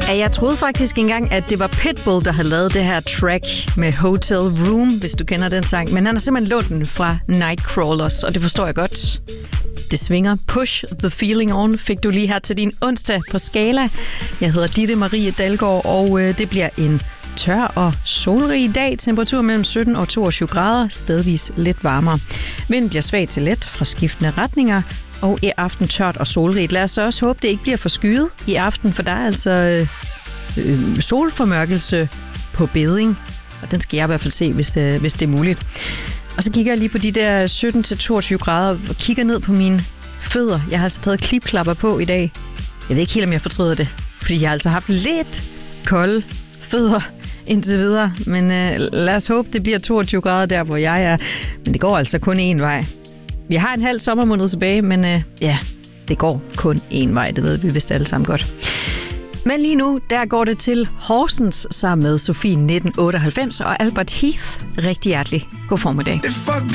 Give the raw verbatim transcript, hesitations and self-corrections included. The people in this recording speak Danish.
Ja, jeg troede faktisk engang, at det var Pitbull, der havde lavet det her track med Hotel Room, hvis du kender den sang. Men han har simpelthen lånt den fra Nightcrawlers, og det forstår jeg godt. Det svinger. Push the feeling on fik du lige her til din onsdag på Skala. Jeg hedder Ditte Marie Dalgaard, og øh, det bliver en tør og solrig dag. Temperatur mellem sytten og toogtyve grader, stedvis lidt varmere. Vinden bliver svag til let fra skiftende retninger, og i aften tørt og solrigt. Lad os så også håbe, det ikke bliver for skyet i aften, for der er altså øh, øh, solformørkelse på beding, og den skal jeg i hvert fald se, hvis det, hvis det er muligt. Og så kigger jeg lige på de der sytten til toogtyve grader og kigger ned på mine fødder. Jeg har altså taget klipklapper på i dag. Jeg ved ikke helt, om jeg fortryder det, fordi jeg har altså haft lidt kolde fødder indtil videre. Men øh, lad os håbe, det bliver toogtyve grader der, hvor jeg er. Men det går altså kun én vej. Vi har en halv sommermåned tilbage, men øh, ja, det går kun én vej. Det ved vi vist alle sammen godt. Men lige nu, der går det til Horsens sammen med Sofie nitten otteoghalvfems og Albert Heath. Rigtig hjertelig god formiddag. If I